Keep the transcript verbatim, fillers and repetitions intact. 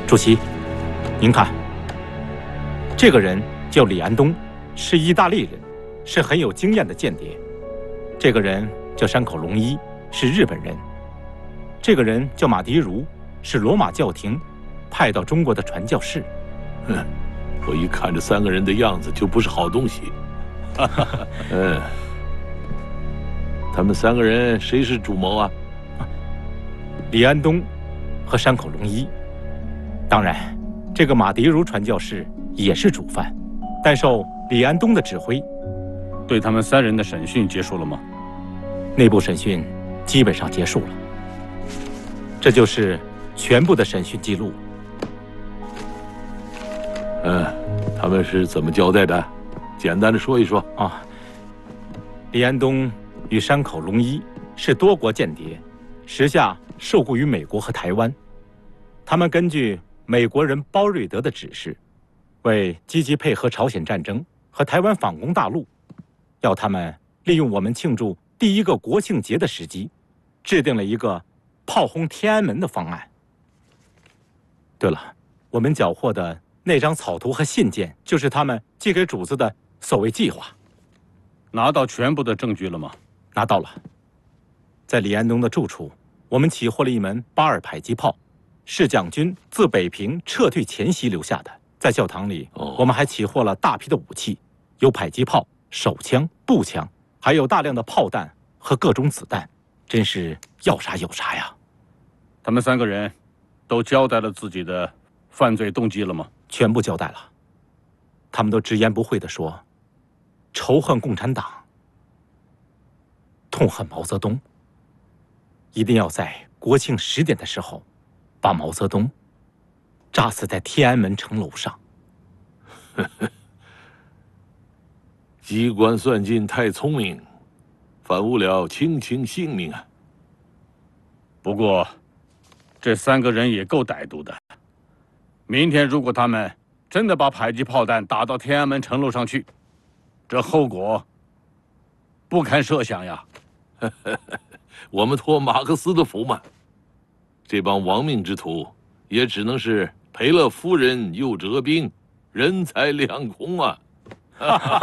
主席，您看，这个人叫李安东，是意大利人，是很有经验的间谍。这个人叫山口龙一，是日本人。这个人叫马迪如，是罗马教廷派到中国的传教士。 哼，我一看这三个人的样子，就不是好东西。嗯，他们三个人谁是主谋啊？ 李安东和山口龙一。当然，这个马迪如传教士也是主犯，但受李安东的指挥。 对他们三人的审讯结束了吗？ 内部审讯基本上结束了。这就是全部的审讯记录。 嗯，他们是怎么交代的？简单的说一说啊。李安东与山口龙一是多国间谍，时下受雇于美国和台湾。他们根据美国人包瑞德的指示，为积极配合朝鲜战争和台湾反攻大陆，要他们利用我们庆祝第一个国庆节的时机，制定了一个炮轰天安门的方案。对了，我们缴获的那张草图和信件，就是他们寄给主子的所谓计划。 拿到全部的证据了吗？ 拿到了。在李安东的住处，我们起获了一门巴尔迫击炮，是蒋军自北平撤退前夕留下的。在教堂里，哦、我们还起获了大批的武器，有迫击炮、手枪、步枪，还有大量的炮弹和各种子弹，真是要啥有啥呀。 他们三个人都交代了自己的犯罪动机了吗？ 全部交代了。他们都直言不讳地说，仇恨共产党，痛恨毛泽东，一定要在国庆十点的时候，把毛泽东炸死在天安门城楼上。 机关算尽太聪明，反误了卿卿性命啊！ 不过，这三个人也够歹毒的。明天如果他们真的把迫击炮弹打到天安门城楼上去，这后果不堪设想呀！ 我们托马克思的福嘛，这帮亡命之徒也只能是赔了夫人又折兵，人财两空啊！